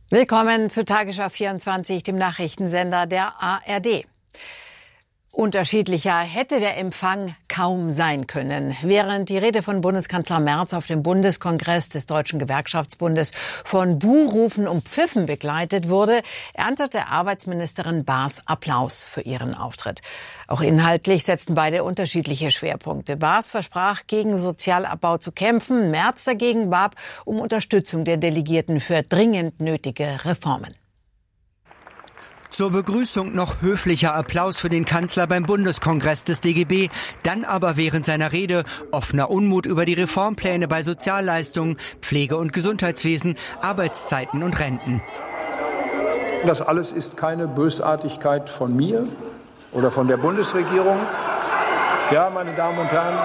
Willkommen zu Tagesschau 24, dem Nachrichtensender der ARD. Unterschiedlicher hätte der Empfang kaum sein können. Während die Rede von Bundeskanzler Merz auf dem Bundeskongress des Deutschen Gewerkschaftsbundes von Buhrufen und Pfiffen begleitet wurde, erntete Arbeitsministerin Baas Applaus für ihren Auftritt. Auch inhaltlich setzten beide unterschiedliche Schwerpunkte. Baas versprach, gegen Sozialabbau zu kämpfen. Merz dagegen warb um Unterstützung der Delegierten für dringend nötige Reformen. Zur Begrüßung noch höflicher Applaus für den Kanzler beim Bundeskongress des DGB, dann aber während seiner Rede offener Unmut über die Reformpläne bei Sozialleistungen, Pflege- und Gesundheitswesen, Arbeitszeiten und Renten. Das alles ist keine Bösartigkeit von mir oder von der Bundesregierung. Ja, meine Damen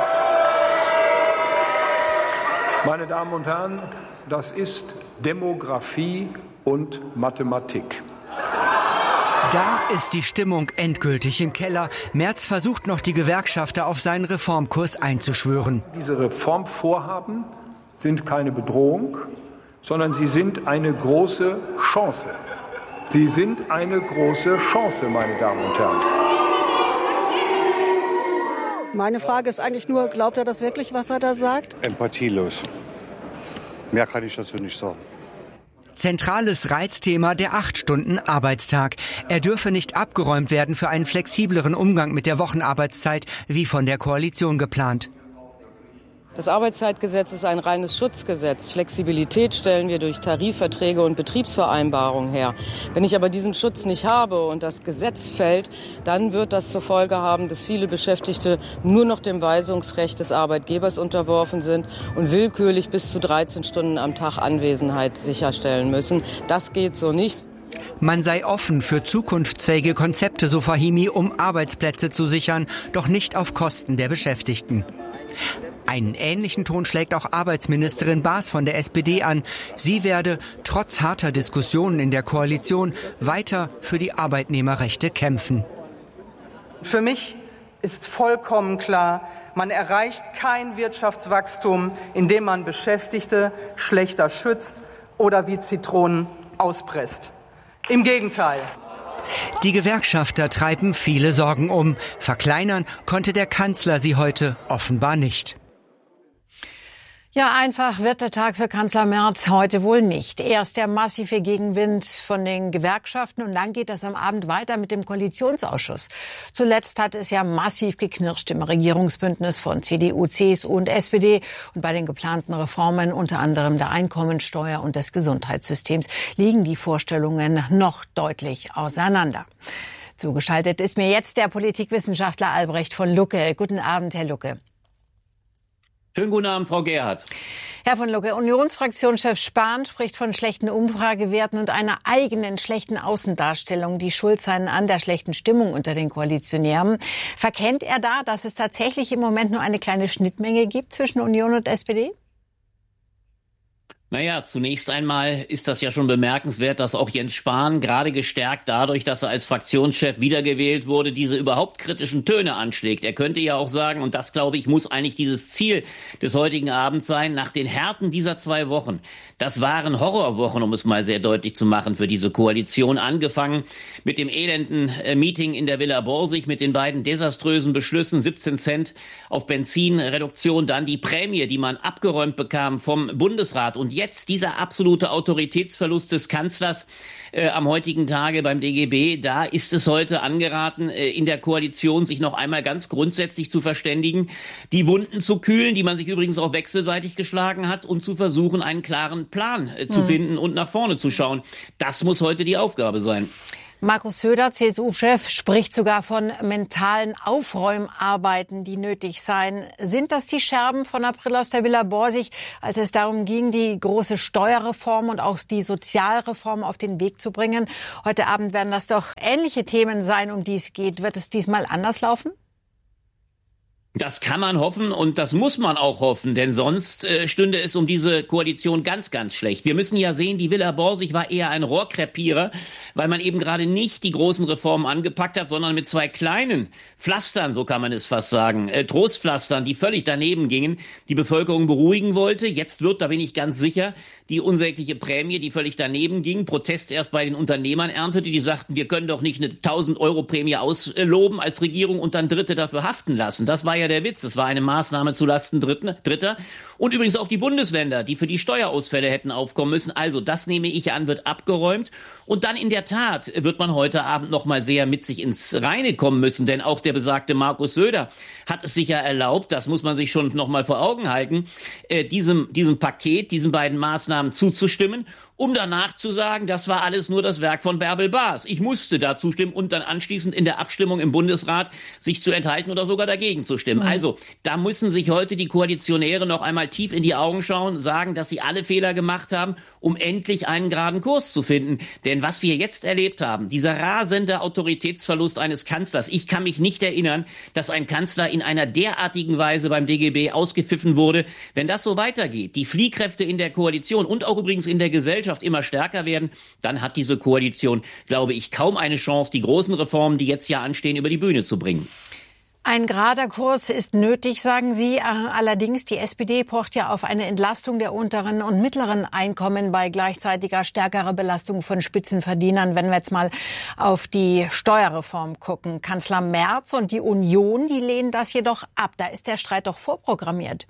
und Herren, das ist Demografie und Mathematik. Da ist die Stimmung endgültig im Keller. Merz versucht noch, die Gewerkschafter auf seinen Reformkurs einzuschwören. Diese Reformvorhaben sind keine Bedrohung, sondern sie sind eine große Chance. Sie sind eine große Chance, meine Damen und Herren. Meine Frage ist eigentlich nur, glaubt er das wirklich, was er da sagt? Empathielos. Mehr kann ich dazu nicht sagen. Zentrales Reizthema der 8-Stunden-Arbeitstag. Er dürfe nicht abgeräumt werden für einen flexibleren Umgang mit der Wochenarbeitszeit, wie von der Koalition geplant. Das Arbeitszeitgesetz ist ein reines Schutzgesetz. Flexibilität stellen wir durch Tarifverträge und Betriebsvereinbarungen her. Wenn ich aber diesen Schutz nicht habe und das Gesetz fällt, dann wird das zur Folge haben, dass viele Beschäftigte nur noch dem Weisungsrecht des Arbeitgebers unterworfen sind und willkürlich bis zu 13 Stunden am Tag Anwesenheit sicherstellen müssen. Das geht so nicht. Man sei offen für zukunftsfähige Konzepte, so Fahimi, um Arbeitsplätze zu sichern, doch nicht auf Kosten der Beschäftigten. Einen ähnlichen Ton schlägt auch Arbeitsministerin Baas von der SPD an. Sie werde trotz harter Diskussionen in der Koalition weiter für die Arbeitnehmerrechte kämpfen. Für mich ist vollkommen klar, man erreicht kein Wirtschaftswachstum, indem man Beschäftigte schlechter schützt oder wie Zitronen auspresst. Im Gegenteil. Die Gewerkschafter treiben viele Sorgen um. Verkleinern konnte der Kanzler sie heute offenbar nicht. Ja, einfach wird der Tag für Kanzler Merz heute wohl nicht. Erst der massive Gegenwind von den Gewerkschaften und dann geht es am Abend weiter mit dem Koalitionsausschuss. Zuletzt hat es ja massiv geknirscht im Regierungsbündnis von CDU, CSU und SPD. Und bei den geplanten Reformen, unter anderem der Einkommensteuer und des Gesundheitssystems, liegen die Vorstellungen noch deutlich auseinander. Zugeschaltet ist mir jetzt der Politikwissenschaftler Albrecht von Lucke. Guten Abend, Herr Lucke. Schönen guten Abend, Frau Gerhardt. Herr von Lucke, Unionsfraktionschef Spahn spricht von schlechten Umfragewerten und einer eigenen schlechten Außendarstellung, die schuld seien an der schlechten Stimmung unter den Koalitionären. Verkennt er da, dass es tatsächlich im Moment nur eine kleine Schnittmenge gibt zwischen Union und SPD? Naja, zunächst einmal ist das ja schon bemerkenswert, dass auch Jens Spahn, gerade gestärkt dadurch, dass er als Fraktionschef wiedergewählt wurde, diese überhaupt kritischen Töne anschlägt. Er könnte ja auch sagen, und das, glaube ich, muss eigentlich dieses Ziel des heutigen Abends sein, nach den Härten dieser 2 Wochen, das waren Horrorwochen, um es mal sehr deutlich zu machen, für diese Koalition, angefangen mit dem elenden Meeting in der Villa Borsig, mit den beiden desaströsen Beschlüssen, 17 Cent auf Benzinreduktion, dann die Prämie, die man abgeräumt bekam vom Bundesrat und jetzt dieser absolute Autoritätsverlust des Kanzlers am heutigen Tage beim DGB. Da ist es heute angeraten, in der Koalition sich noch einmal ganz grundsätzlich zu verständigen, die Wunden zu kühlen, die man sich übrigens auch wechselseitig geschlagen hat, und zu versuchen, einen klaren Plan zu finden und nach vorne zu schauen. Das muss heute die Aufgabe sein. Markus Söder, CSU-Chef, spricht sogar von mentalen Aufräumarbeiten, die nötig seien. Sind das die Scherben von April aus der Villa Borsig, als es darum ging, die große Steuerreform und auch die Sozialreform auf den Weg zu bringen? Heute Abend werden das doch ähnliche Themen sein, um die es geht. Wird es diesmal anders laufen? Das kann man hoffen und das muss man auch hoffen, denn sonst stünde es um diese Koalition ganz, ganz schlecht. Wir müssen ja sehen, die Villa Borsig war eher ein Rohrkrepierer, weil man eben gerade nicht die großen Reformen angepackt hat, sondern mit 2 kleinen Pflastern, so kann man es fast sagen, Trostpflastern, die völlig daneben gingen, die Bevölkerung beruhigen wollte. Jetzt wird, da bin ich ganz sicher, die unsägliche Prämie, die völlig daneben ging, Protest erst bei den Unternehmern erntete, die sagten, wir können doch nicht eine 1.000-Euro-Prämie ausloben als Regierung und dann Dritte dafür haften lassen. Das war ja der Witz. Das war eine Maßnahme zulasten Dritter. Und übrigens auch die Bundesländer, die für die Steuerausfälle hätten aufkommen müssen. Also das nehme ich an, wird abgeräumt. Und dann in der Tat wird man heute Abend noch mal sehr mit sich ins Reine kommen müssen. Denn auch der besagte Markus Söder hat es sich ja erlaubt, das muss man sich schon noch mal vor Augen halten, diesem Paket, diesen beiden Maßnahmen zuzustimmen, um danach zu sagen, das war alles nur das Werk von Bärbel Baas. Ich musste da zustimmen und dann anschließend in der Abstimmung im Bundesrat sich zu enthalten oder sogar dagegen zu stimmen. Also, da müssen sich heute die Koalitionäre noch einmal tief in die Augen schauen, sagen, dass sie alle Fehler gemacht haben, um endlich einen geraden Kurs zu finden. Denn was wir jetzt erlebt haben, dieser rasende Autoritätsverlust eines Kanzlers, ich kann mich nicht erinnern, dass ein Kanzler in einer derartigen Weise beim DGB ausgepfiffen wurde. Wenn das so weitergeht, die Fliehkräfte in der Koalition und auch übrigens in der Gesellschaft immer stärker werden, dann hat diese Koalition, glaube ich, kaum eine Chance, die großen Reformen, die jetzt ja anstehen, über die Bühne zu bringen. Ein gerader Kurs ist nötig, sagen Sie. Allerdings, die SPD pocht ja auf eine Entlastung der unteren und mittleren Einkommen bei gleichzeitiger stärkerer Belastung von Spitzenverdienern. Wenn wir jetzt mal auf die Steuerreform gucken. Kanzler Merz und die Union, die lehnen das jedoch ab. Da ist der Streit doch vorprogrammiert.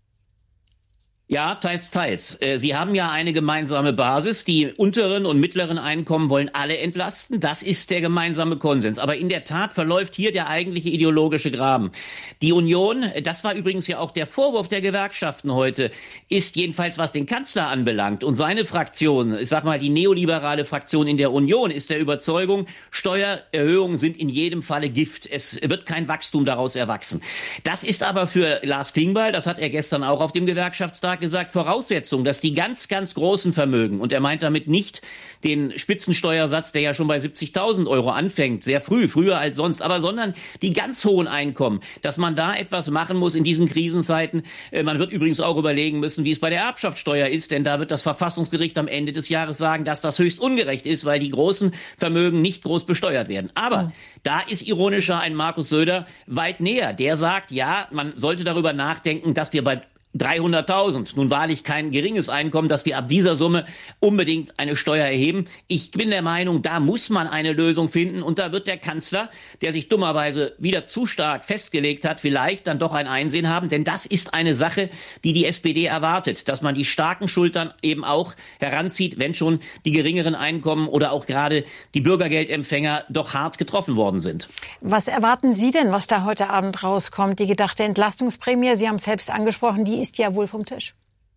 Ja, teils, teils. Sie haben ja eine gemeinsame Basis. Die unteren und mittleren Einkommen wollen alle entlasten. Das ist der gemeinsame Konsens. Aber in der Tat verläuft hier der eigentliche ideologische Graben. Die Union, das war übrigens ja auch der Vorwurf der Gewerkschaften heute, ist jedenfalls, was den Kanzler anbelangt und seine Fraktion, ich sag mal die neoliberale Fraktion in der Union, ist der Überzeugung, Steuererhöhungen sind in jedem Falle Gift. Es wird kein Wachstum daraus erwachsen. Das ist aber für Lars Klingbeil, das hat er gestern auch auf dem Gewerkschaftstag gesagt, Voraussetzung, dass die ganz, ganz großen Vermögen, und er meint damit nicht den Spitzensteuersatz, der ja schon bei 70.000 Euro anfängt, sehr früh, früher als sonst, aber sondern die ganz hohen Einkommen, dass man da etwas machen muss in diesen Krisenzeiten. Man wird übrigens auch überlegen müssen, wie es bei der Erbschaftssteuer ist, denn da wird das Verfassungsgericht am Ende des Jahres sagen, dass das höchst ungerecht ist, weil die großen Vermögen nicht groß besteuert werden. Aber da ist ironischer ein Markus Söder weit näher. Der sagt, ja, man sollte darüber nachdenken, dass wir bei 300.000, nun wahrlich kein geringes Einkommen, dass wir ab dieser Summe unbedingt eine Steuer erheben. Ich bin der Meinung, da muss man eine Lösung finden und da wird der Kanzler, der sich dummerweise wieder zu stark festgelegt hat, vielleicht dann doch ein Einsehen haben, denn das ist eine Sache, die die SPD erwartet, dass man die starken Schultern eben auch heranzieht, wenn schon die geringeren Einkommen oder auch gerade die Bürgergeldempfänger doch hart getroffen worden sind. Was erwarten Sie denn, was da heute Abend rauskommt? Die gedachte Entlastungsprämie, Sie haben es selbst angesprochen, die ist ja wohl vom Tisch.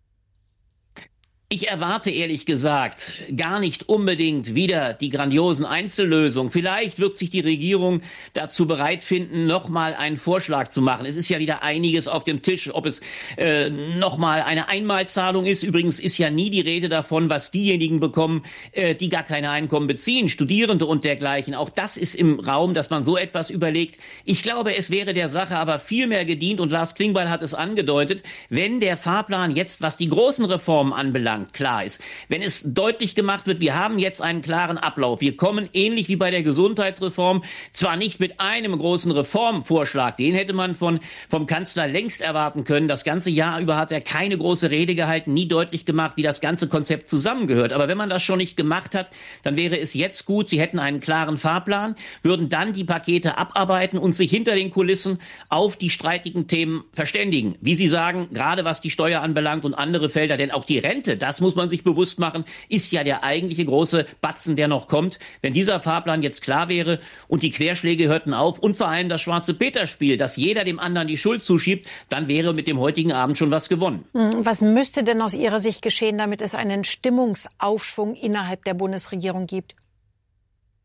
Ich erwarte ehrlich gesagt gar nicht unbedingt wieder die grandiosen Einzellösungen. Vielleicht wird sich die Regierung dazu bereit finden, nochmal einen Vorschlag zu machen. Es ist ja wieder einiges auf dem Tisch, ob es nochmal eine Einmalzahlung ist. Übrigens ist ja nie die Rede davon, was diejenigen bekommen, die gar keine Einkommen beziehen, Studierende und dergleichen. Auch das ist im Raum, dass man so etwas überlegt. Ich glaube, es wäre der Sache aber viel mehr gedient, und Lars Klingbeil hat es angedeutet, wenn der Fahrplan jetzt, was die großen Reformen anbelangt, klar ist. Wenn es deutlich gemacht wird, wir haben jetzt einen klaren Ablauf. Wir kommen ähnlich wie bei der Gesundheitsreform zwar nicht mit einem großen Reformvorschlag, den hätte man vom Kanzler längst erwarten können. Das ganze Jahr über hat er keine große Rede gehalten, nie deutlich gemacht, wie das ganze Konzept zusammengehört. Aber wenn man das schon nicht gemacht hat, dann wäre es jetzt gut, Sie hätten einen klaren Fahrplan, würden dann die Pakete abarbeiten und sich hinter den Kulissen auf die streitigen Themen verständigen. Wie Sie sagen, gerade was die Steuer anbelangt und andere Felder, denn auch die Rente, das muss man sich bewusst machen, ist ja der eigentliche große Batzen, der noch kommt. Wenn dieser Fahrplan jetzt klar wäre und die Querschläge hörten auf und vor allem das Schwarze-Peter-Spiel, dass jeder dem anderen die Schuld zuschiebt, dann wäre mit dem heutigen Abend schon was gewonnen. Was müsste denn aus Ihrer Sicht geschehen, damit es einen Stimmungsaufschwung innerhalb der Bundesregierung gibt?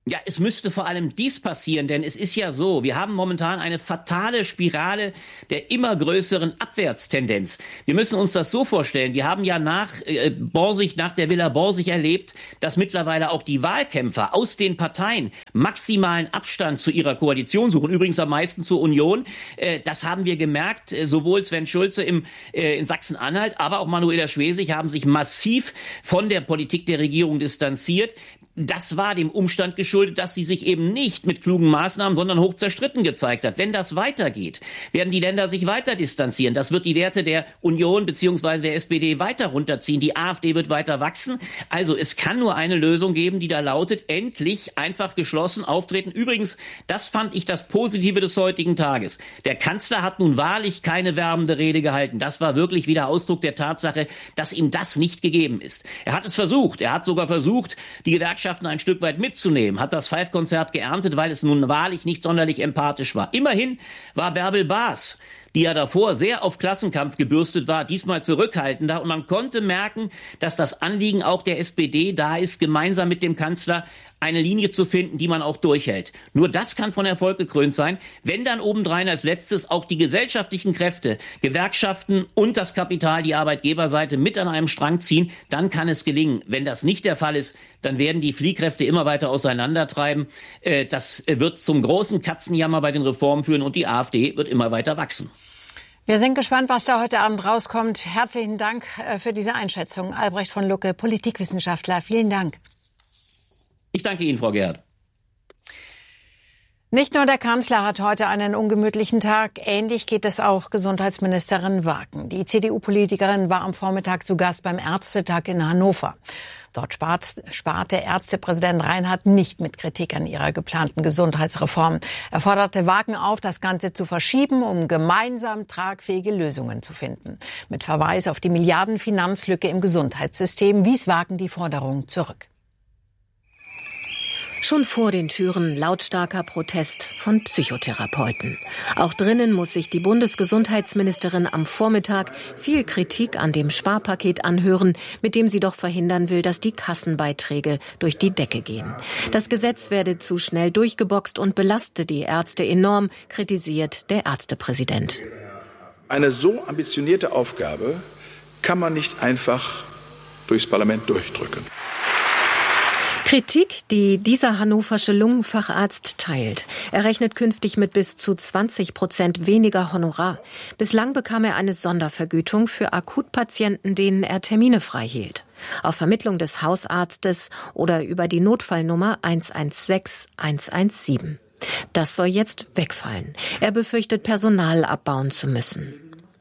Ja, es müsste vor allem dies passieren, denn es ist ja so, wir haben momentan eine fatale Spirale der immer größeren Abwärtstendenz. Wir müssen uns das so vorstellen, wir haben ja nach der Villa Borsig erlebt, dass mittlerweile auch die Wahlkämpfer aus den Parteien maximalen Abstand zu ihrer Koalition suchen, übrigens am meisten zur Union. Das haben wir gemerkt, sowohl Sven Schulze in Sachsen-Anhalt, aber auch Manuela Schwesig haben sich massiv von der Politik der Regierung distanziert. Das war dem Umstand geschuldet, dass sie sich eben nicht mit klugen Maßnahmen, sondern hoch zerstritten gezeigt hat. Wenn das weitergeht, werden die Länder sich weiter distanzieren. Das wird die Werte der Union bzw. der SPD weiter runterziehen. Die AfD wird weiter wachsen. Also es kann nur eine Lösung geben, die da lautet, endlich einfach geschlossen auftreten. Übrigens, das fand ich das Positive des heutigen Tages. Der Kanzler hat nun wahrlich keine werbende Rede gehalten. Das war wirklich wieder Ausdruck der Tatsache, dass ihm das nicht gegeben ist. Er hat es versucht. Er hat sogar versucht, die Gewerkschaften ein Stück weit mitzunehmen, hat das Five-Konzert geerntet, weil es nun wahrlich nicht sonderlich empathisch war. Immerhin war Bärbel Baas, die ja davor sehr auf Klassenkampf gebürstet war, diesmal zurückhaltender. Und man konnte merken, dass das Anliegen auch der SPD da ist, gemeinsam mit dem Kanzler eine Linie zu finden, die man auch durchhält. Nur das kann von Erfolg gekrönt sein, wenn dann obendrein als letztes auch die gesellschaftlichen Kräfte, Gewerkschaften und das Kapital, die Arbeitgeberseite mit an einem Strang ziehen, dann kann es gelingen. Wenn das nicht der Fall ist, dann werden die Fliehkräfte immer weiter auseinandertreiben. Das wird zum großen Katzenjammer bei den Reformen führen und die AfD wird immer weiter wachsen. Wir sind gespannt, was da heute Abend rauskommt. Herzlichen Dank für diese Einschätzung. Albrecht von Lucke, Politikwissenschaftler. Vielen Dank. Ich danke Ihnen, Frau Gerhardt. Nicht nur der Kanzler hat heute einen ungemütlichen Tag. Ähnlich geht es auch Gesundheitsministerin Wagen. Die CDU-Politikerin war am Vormittag zu Gast beim Ärztetag in Hannover. Dort spart der Ärztepräsident Reinhardt nicht mit Kritik an ihrer geplanten Gesundheitsreform. Er forderte Wagen auf, das Ganze zu verschieben, um gemeinsam tragfähige Lösungen zu finden. Mit Verweis auf die Milliardenfinanzlücke im Gesundheitssystem wies Wagen die Forderung zurück. Schon vor den Türen lautstarker Protest von Psychotherapeuten. Auch drinnen muss sich die Bundesgesundheitsministerin am Vormittag viel Kritik an dem Sparpaket anhören, mit dem sie doch verhindern will, dass die Kassenbeiträge durch die Decke gehen. Das Gesetz werde zu schnell durchgeboxt und belaste die Ärzte enorm, kritisiert der Ärztepräsident. Eine so ambitionierte Aufgabe kann man nicht einfach durchs Parlament durchdrücken. Kritik, die dieser hannoversche Lungenfacharzt teilt. Er rechnet künftig mit bis zu 20% weniger Honorar. Bislang bekam er eine Sondervergütung für Akutpatienten, denen er Termine frei hielt. Auf Vermittlung des Hausarztes oder über die Notfallnummer 116 117. Das soll jetzt wegfallen. Er befürchtet, Personal abbauen zu müssen.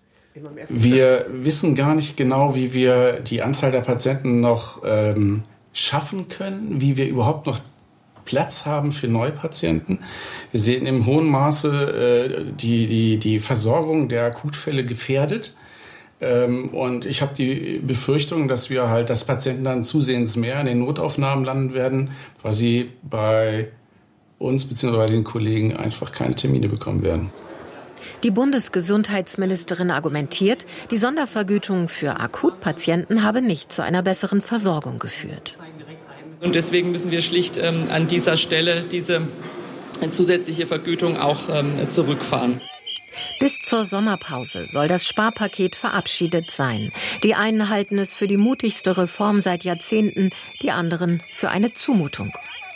Wir wissen gar nicht genau, wie wir die Anzahl der Patienten noch schaffen können, wie wir überhaupt noch Platz haben für Neupatienten. Wir sehen im hohen Maße die Versorgung der Akutfälle gefährdet. Und ich habe die Befürchtung, dass Patienten dann zusehends mehr in den Notaufnahmen landen werden, weil sie bei uns bzw. bei den Kollegen einfach keine Termine bekommen werden. Die Bundesgesundheitsministerin argumentiert, die Sondervergütung für Akutpatienten habe nicht zu einer besseren Versorgung geführt. Und deswegen müssen wir schlicht an dieser Stelle diese zusätzliche Vergütung auch zurückfahren. Bis zur Sommerpause soll das Sparpaket verabschiedet sein. Die einen halten es für die mutigste Reform seit Jahrzehnten, die anderen für eine Zumutung.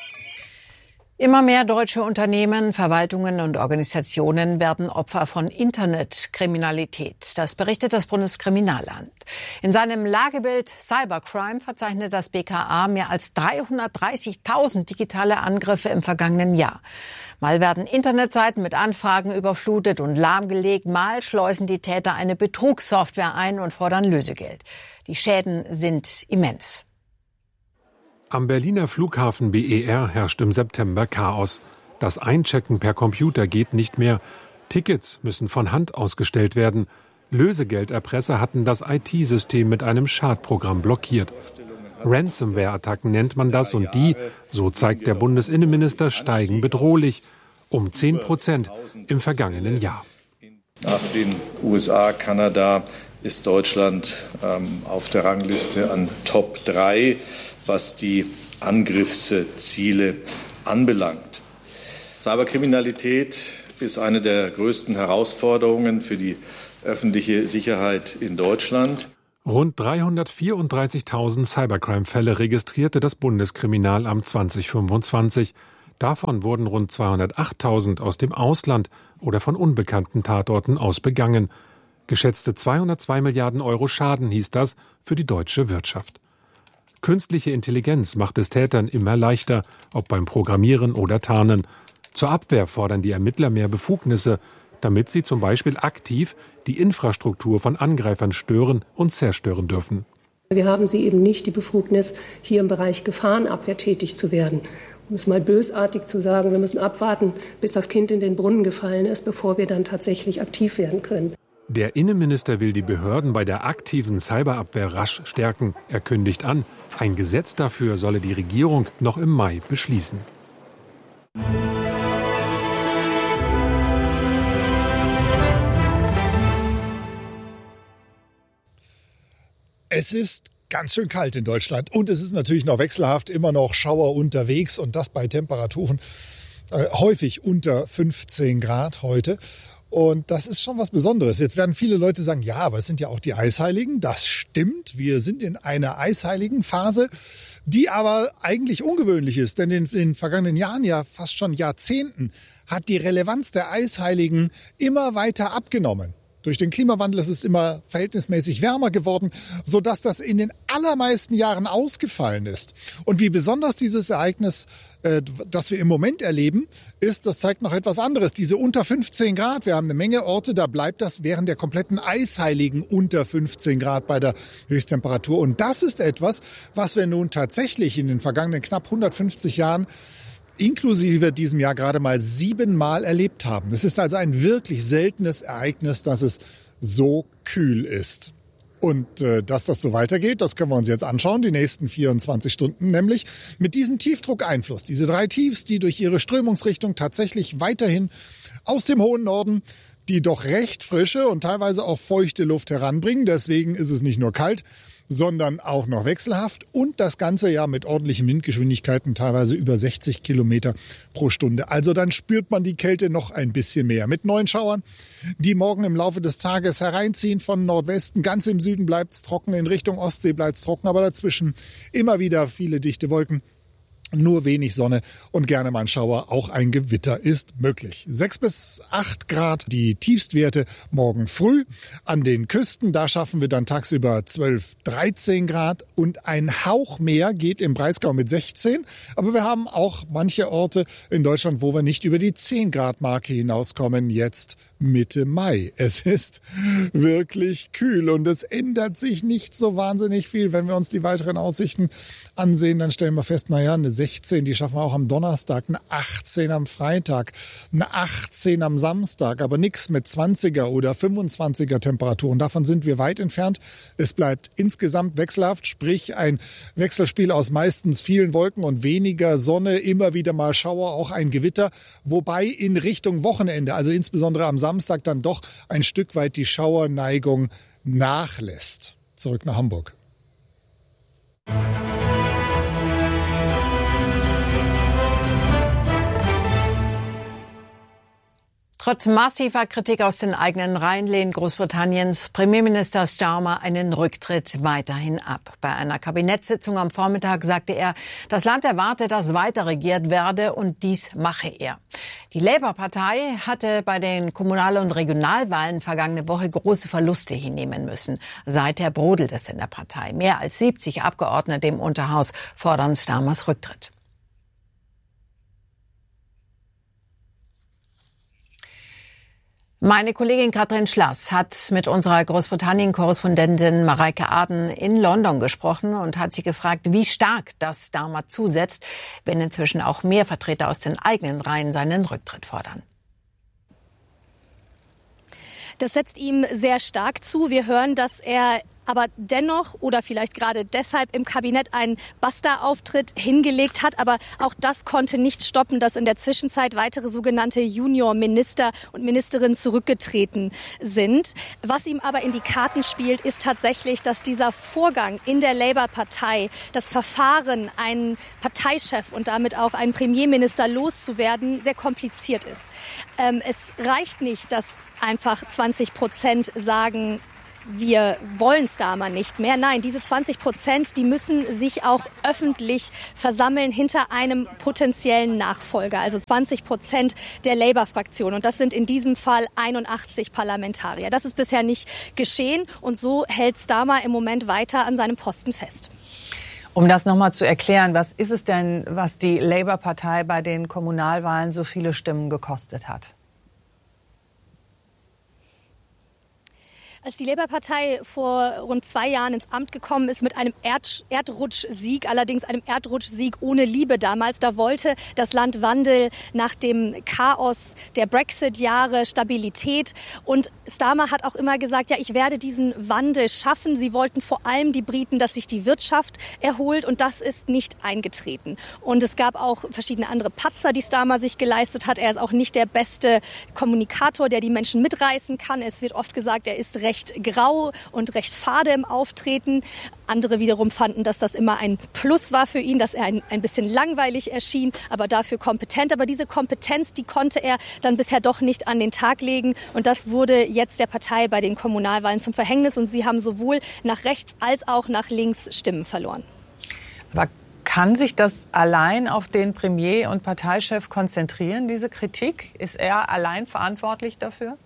Immer mehr deutsche Unternehmen, Verwaltungen und Organisationen werden Opfer von Internetkriminalität. Das berichtet das Bundeskriminalamt. In seinem Lagebild Cybercrime verzeichnet das BKA mehr als 330.000 digitale Angriffe im vergangenen Jahr. Mal werden Internetseiten mit Anfragen überflutet und lahmgelegt, mal schleusen die Täter eine Betrugssoftware ein und fordern Lösegeld. Die Schäden sind immens. Am Berliner Flughafen BER herrscht im September Chaos. Das Einchecken per Computer geht nicht mehr. Tickets müssen von Hand ausgestellt werden. Lösegelderpresser hatten das IT-System mit einem Schadprogramm blockiert. Ransomware-Attacken nennt man das und die, so zeigt der Bundesinnenminister, steigen bedrohlich um 10% im vergangenen Jahr. Nach den USA, Kanada ist Deutschland auf der Rangliste an Top 3, was die Angriffsziele anbelangt. Cyberkriminalität ist eine der größten Herausforderungen für die öffentliche Sicherheit in Deutschland. Rund 334.000 Cybercrime-Fälle registrierte das Bundeskriminalamt 2025. Davon wurden rund 208.000 aus dem Ausland oder von unbekannten Tatorten aus begangen. Geschätzte 202 Milliarden Euro Schaden hieß das für die deutsche Wirtschaft. Künstliche Intelligenz macht es Tätern immer leichter, ob beim Programmieren oder Tarnen. Zur Abwehr fordern die Ermittler mehr Befugnisse, damit sie zum Beispiel aktiv die Infrastruktur von Angreifern stören und zerstören dürfen. Wir haben sie eben nicht die Befugnis, hier im Bereich Gefahrenabwehr tätig zu werden. Um es mal bösartig zu sagen, wir müssen abwarten, bis das Kind in den Brunnen gefallen ist, bevor wir dann tatsächlich aktiv werden können. Der Innenminister will die Behörden bei der aktiven Cyberabwehr rasch stärken. Er kündigt an, ein Gesetz dafür solle die Regierung noch im Mai beschließen. Es ist ganz schön kalt in Deutschland und es ist natürlich noch wechselhaft, immer noch Schauer unterwegs und das bei Temperaturen häufig unter 15 Grad heute. Und das ist schon was Besonderes. Jetzt werden viele Leute sagen, ja, aber es sind ja auch die Eisheiligen. Das stimmt, wir sind in einer Eisheiligen-Phase, die aber eigentlich ungewöhnlich ist. Denn in den vergangenen Jahren, ja fast schon Jahrzehnten, hat die Relevanz der Eisheiligen immer weiter abgenommen. Durch den Klimawandel ist es immer verhältnismäßig wärmer geworden, sodass das in den allermeisten Jahren ausgefallen ist. Und wie besonders dieses Ereignis, das wir im Moment erleben, ist, das zeigt noch etwas anderes. Diese unter 15 Grad, wir haben eine Menge Orte, da bleibt das während der kompletten Eisheiligen unter 15 Grad bei der Höchsttemperatur. Und das ist etwas, was wir nun tatsächlich in den vergangenen knapp 150 Jahren inklusive diesem Jahr gerade mal 7-mal erlebt haben. Es ist also ein wirklich seltenes Ereignis, dass es so kühl ist. Und dass das so weitergeht, das können wir uns jetzt anschauen, die nächsten 24 Stunden, nämlich mit diesem Tiefdruckeinfluss. Diese 3 Tiefs, die durch ihre Strömungsrichtung tatsächlich weiterhin aus dem hohen Norden die doch recht frische und teilweise auch feuchte Luft heranbringen. Deswegen ist es nicht nur kalt, sondern auch noch wechselhaft und das Ganze ja mit ordentlichen Windgeschwindigkeiten, teilweise über 60 Kilometer pro Stunde. Also dann spürt man die Kälte noch ein bisschen mehr. Mit neuen Schauern, die morgen im Laufe des Tages hereinziehen von Nordwesten. Ganz im Süden bleibt es trocken, in Richtung Ostsee bleibt es trocken, aber dazwischen immer wieder viele dichte Wolken. Nur wenig Sonne und gerne mal ein Schauer, auch ein Gewitter ist möglich. 6 bis 8 Grad die Tiefstwerte morgen früh. An den Küsten, da schaffen wir dann tagsüber 12, 13 Grad und ein Hauch mehr geht im Breisgau mit 16. Aber wir haben auch manche Orte in Deutschland, wo wir nicht über die 10 Grad Marke hinauskommen, jetzt Mitte Mai. Es ist wirklich kühl und es ändert sich nicht so wahnsinnig viel. Wenn wir uns die weiteren Aussichten ansehen, dann stellen wir fest, eine 16, die schaffen wir auch am Donnerstag, eine 18 am Freitag, eine 18 am Samstag, aber nichts mit 20er oder 25er Temperaturen. Davon sind wir weit entfernt. Es bleibt insgesamt wechselhaft, sprich ein Wechselspiel aus meistens vielen Wolken und weniger Sonne, immer wieder mal Schauer, auch ein Gewitter, wobei in Richtung Wochenende, also insbesondere am Samstag, dann doch ein Stück weit die Schauerneigung nachlässt. Zurück nach Hamburg. Trotz massiver Kritik aus den eigenen Reihen lehnt Großbritanniens Premierminister Starmer einen Rücktritt weiterhin ab. Bei einer Kabinettssitzung am Vormittag sagte er, das Land erwarte, dass weiter regiert werde und dies mache er. Die Labour-Partei hatte bei den Kommunal- und Regionalwahlen vergangene Woche große Verluste hinnehmen müssen. Seither brodelt es in der Partei. Mehr als 70 Abgeordnete im Unterhaus fordern Starmers Rücktritt. Meine Kollegin Katrin Schlass hat mit unserer Großbritannien-Korrespondentin Mareike Aden in London gesprochen und hat sie gefragt, wie stark das Starmer zusetzt, wenn inzwischen auch mehr Vertreter aus den eigenen Reihen seinen Rücktritt fordern. Das setzt ihm sehr stark zu. Wir hören, dass er aber dennoch oder vielleicht gerade deshalb im Kabinett einen Basta-Auftritt hingelegt hat. Aber auch das konnte nicht stoppen, dass in der Zwischenzeit weitere sogenannte Junior-Minister und Ministerinnen zurückgetreten sind. Was ihm aber in die Karten spielt, ist tatsächlich, dass dieser Vorgang in der Labour-Partei, das Verfahren, einen Parteichef und damit auch einen Premierminister loszuwerden, sehr kompliziert ist. Es reicht nicht, dass einfach 20% sagen, wir wollen Starmer nicht mehr. Nein, diese 20%, die müssen sich auch öffentlich versammeln hinter einem potenziellen Nachfolger. Also 20% der Labour-Fraktion. Und das sind in diesem Fall 81 Parlamentarier. Das ist bisher nicht geschehen. Und so hält Starmer im Moment weiter an seinem Posten fest. Um das nochmal zu erklären, was ist es denn, was die Labour-Partei bei den Kommunalwahlen so viele Stimmen gekostet hat? Als die Labour-Partei vor rund 2 Jahren ins Amt gekommen ist mit einem Erdrutschsieg, allerdings einem Erdrutschsieg ohne Liebe damals, da wollte das Land Wandel nach dem Chaos der Brexit-Jahre, Stabilität. Und Starmer hat auch immer gesagt, ja, ich werde diesen Wandel schaffen. Sie wollten vor allem die Briten, dass sich die Wirtschaft erholt, und das ist nicht eingetreten. Und es gab auch verschiedene andere Patzer, die Starmer sich geleistet hat. Er ist auch nicht der beste Kommunikator, der die Menschen mitreißen kann. Es wird oft gesagt, er ist recht grau und recht fade im Auftreten. Andere wiederum fanden, dass das immer ein Plus war für ihn, dass er ein bisschen langweilig erschien, aber dafür kompetent. Aber diese Kompetenz, die konnte er dann bisher doch nicht an den Tag legen. Und das wurde jetzt der Partei bei den Kommunalwahlen zum Verhängnis. Und sie haben sowohl nach rechts als auch nach links Stimmen verloren. Aber kann sich das allein auf den Premier und Parteichef konzentrieren, diese Kritik? Ist er allein verantwortlich dafür?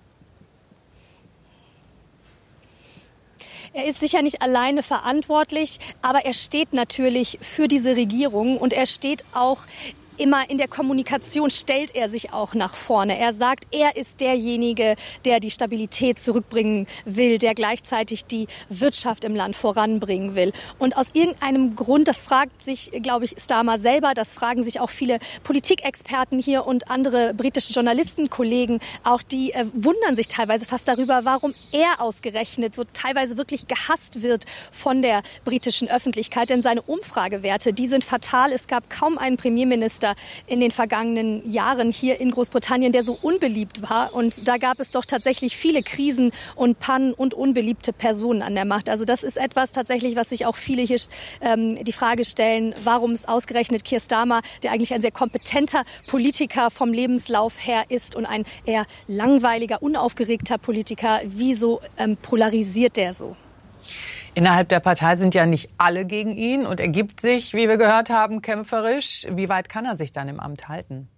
Er ist sicher nicht alleine verantwortlich, aber er steht natürlich für diese Regierung und er steht auch immer in der Kommunikation, stellt er sich auch nach vorne. Er sagt, er ist derjenige, der die Stabilität zurückbringen will, der gleichzeitig die Wirtschaft im Land voranbringen will. Und aus irgendeinem Grund, das fragt sich, glaube ich, Starmer selber, das fragen sich auch viele Politikexperten hier und andere britische Journalistenkollegen, auch die wundern sich teilweise fast darüber, warum er ausgerechnet so teilweise wirklich gehasst wird von der britischen Öffentlichkeit. Denn seine Umfragewerte, die sind fatal. Es gab kaum einen Premierminister in den vergangenen Jahren hier in Großbritannien, der so unbeliebt war. Und da gab es doch tatsächlich viele Krisen und Pannen und unbeliebte Personen an der Macht. Also das ist etwas tatsächlich, was sich auch viele hier die Frage stellen, warum es ausgerechnet Keir Starmer, der eigentlich ein sehr kompetenter Politiker vom Lebenslauf her ist und ein eher langweiliger, unaufgeregter Politiker, wieso polarisiert der so? Innerhalb der Partei sind ja nicht alle gegen ihn und er gibt sich, wie wir gehört haben, kämpferisch. Wie weit kann er sich dann im Amt halten?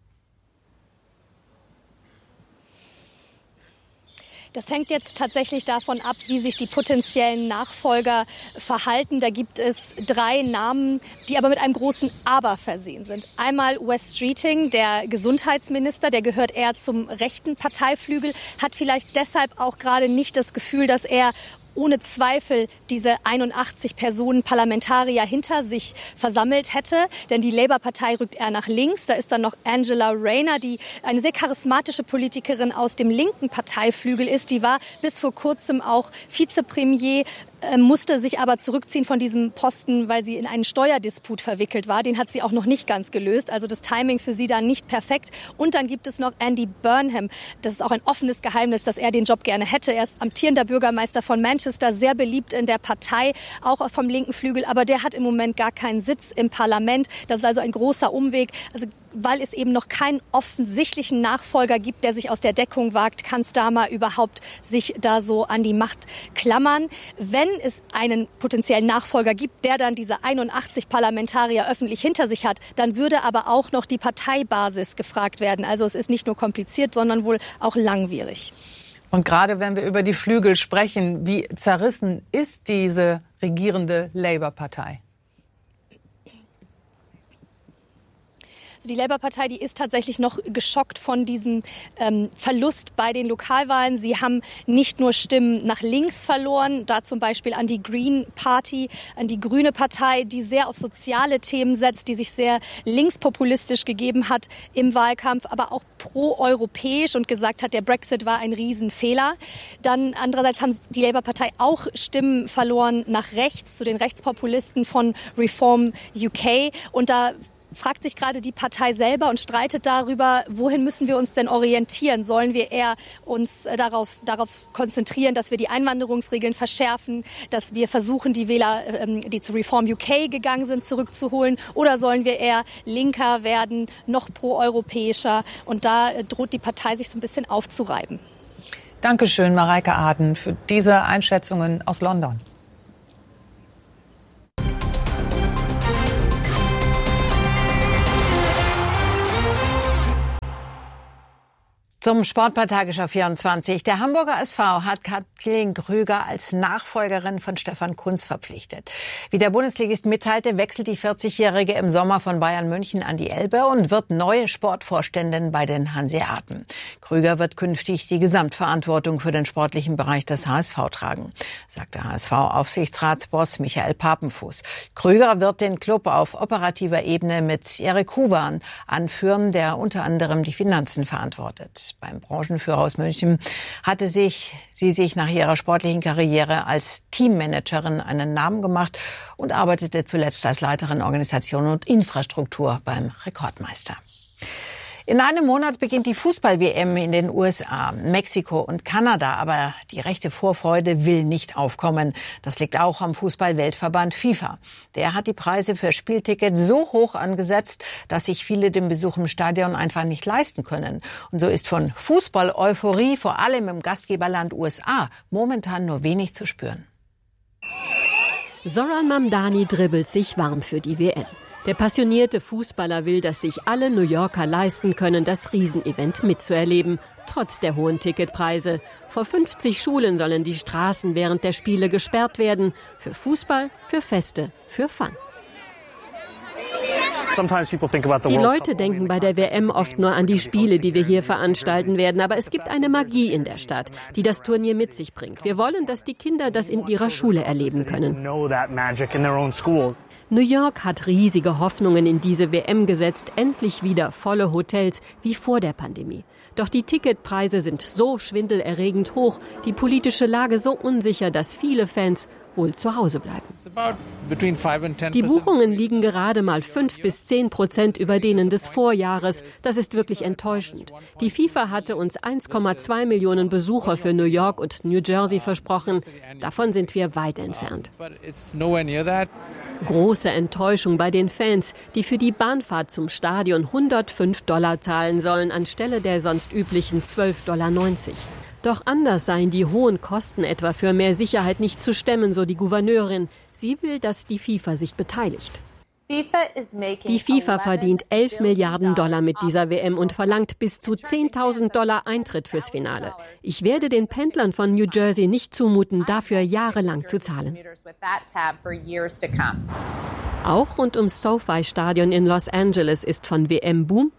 Das hängt jetzt tatsächlich davon ab, wie sich die potenziellen Nachfolger verhalten. Da gibt es 3 Namen, die aber mit einem großen Aber versehen sind. Einmal Wes Streeting, der Gesundheitsminister, der gehört eher zum rechten Parteiflügel, hat vielleicht deshalb auch gerade nicht das Gefühl, dass er ohne Zweifel diese 81 Personen Parlamentarier hinter sich versammelt hätte. Denn die Labour-Partei rückt eher nach links. Da ist dann noch Angela Rayner, die eine sehr charismatische Politikerin aus dem linken Parteiflügel ist. Die war bis vor kurzem auch Vizepremier, musste sich aber zurückziehen von diesem Posten, weil sie in einen Steuerdisput verwickelt war. Den hat sie auch noch nicht ganz gelöst. Also das Timing für sie da nicht perfekt. Und dann gibt es noch Andy Burnham. Das ist auch ein offenes Geheimnis, dass er den Job gerne hätte. Er ist amtierender Bürgermeister von Manchester, sehr beliebt in der Partei, auch vom linken Flügel. Aber der hat im Moment gar keinen Sitz im Parlament. Das ist also ein großer Umweg. Also weil es eben noch keinen offensichtlichen Nachfolger gibt, der sich aus der Deckung wagt, kann Starmer überhaupt sich da so an die Macht klammern. Wenn es einen potenziellen Nachfolger gibt, der dann diese 81 Parlamentarier öffentlich hinter sich hat, dann würde aber auch noch die Parteibasis gefragt werden. Also es ist nicht nur kompliziert, sondern wohl auch langwierig. Und gerade wenn wir über die Flügel sprechen, wie zerrissen ist diese regierende Labour-Partei? Also die Labour-Partei, die ist tatsächlich noch geschockt von diesem Verlust bei den Lokalwahlen. Sie haben nicht nur Stimmen nach links verloren, da zum Beispiel an die Green Party, an die Grüne Partei, die sehr auf soziale Themen setzt, die sich sehr linkspopulistisch gegeben hat im Wahlkampf, aber auch pro-europäisch und gesagt hat, der Brexit war ein Riesenfehler. Dann andererseits haben die Labour-Partei auch Stimmen verloren nach rechts, zu den Rechtspopulisten von Reform UK. Und da fragt sich gerade die Partei selber und streitet darüber, wohin müssen wir uns denn orientieren? Sollen wir eher uns darauf konzentrieren, dass wir die Einwanderungsregeln verschärfen, dass wir versuchen, die Wähler, die zu Reform UK gegangen sind, zurückzuholen? Oder sollen wir eher linker werden, noch proeuropäischer? Und da droht die Partei sich so ein bisschen aufzureiben. Dankeschön, Mareike Aden, für diese Einschätzungen aus London. Zum Sportparteigeschäft 24. Der Hamburger SV hat Kathleen Krüger als Nachfolgerin von Stefan Kuntz verpflichtet. Wie der Bundesligist mitteilte, wechselt die 40-Jährige im Sommer von Bayern München an die Elbe und wird neue Sportvorständin bei den Hanseaten. Krüger wird künftig die Gesamtverantwortung für den sportlichen Bereich des HSV tragen, sagte HSV-Aufsichtsratsboss Michael Papenfuß. Krüger wird den Klub auf operativer Ebene mit Erik Huwan anführen, der unter anderem die Finanzen verantwortet. Beim Branchenführer aus München hatte sie sich nach ihrer sportlichen Karriere als Teammanagerin einen Namen gemacht und arbeitete zuletzt als Leiterin Organisation und Infrastruktur beim Rekordmeister. In einem Monat beginnt die Fußball-WM in den USA, Mexiko und Kanada. Aber die rechte Vorfreude will nicht aufkommen. Das liegt auch am Fußball-Weltverband FIFA. Der hat die Preise für Spieltickets so hoch angesetzt, dass sich viele den Besuch im Stadion einfach nicht leisten können. Und so ist von Fußball-Euphorie vor allem im Gastgeberland USA momentan nur wenig zu spüren. Zoran Mamdani dribbelt sich warm für die WM. Der passionierte Fußballer will, dass sich alle New Yorker leisten können, das Riesenevent mitzuerleben, trotz der hohen Ticketpreise. Vor 50 Schulen sollen die Straßen während der Spiele gesperrt werden. Für Fußball, für Feste, für Fun. Die Leute denken bei der WM oft nur an die Spiele, die wir hier veranstalten werden. Aber es gibt eine Magie in der Stadt, die das Turnier mit sich bringt. Wir wollen, dass die Kinder das in ihrer Schule erleben können. New York hat riesige Hoffnungen in diese WM gesetzt. Endlich wieder volle Hotels wie vor der Pandemie. Doch die Ticketpreise sind so schwindelerregend hoch, die politische Lage so unsicher, dass viele Fans wohl zu Hause bleiben. Die Buchungen liegen gerade mal 5-10% über denen des Vorjahres. Das ist wirklich enttäuschend. Die FIFA hatte uns 1,2 Millionen Besucher für New York und New Jersey versprochen. Davon sind wir weit entfernt. Große Enttäuschung bei den Fans, die für die Bahnfahrt zum Stadion $105 zahlen sollen, anstelle der sonst üblichen $12,90. Doch anders seien die hohen Kosten etwa für mehr Sicherheit nicht zu stemmen, so die Gouverneurin. Sie will, dass die FIFA sich beteiligt. Die FIFA verdient $11 Milliarden mit dieser WM und verlangt bis zu $10.000 Eintritt fürs Finale. Ich werde den Pendlern von New Jersey nicht zumuten, dafür jahrelang zu zahlen. Auch rund ums SoFi-Stadion in Los Angeles ist von WM-Boom